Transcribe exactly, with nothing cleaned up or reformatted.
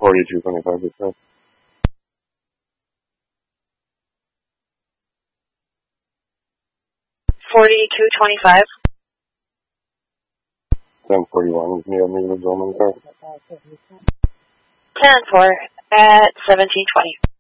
Forty-two twenty-five. You said. Forty-two twenty-five. Ten forty-one. You have me with Zolman car. Ten four at seventeen twenty.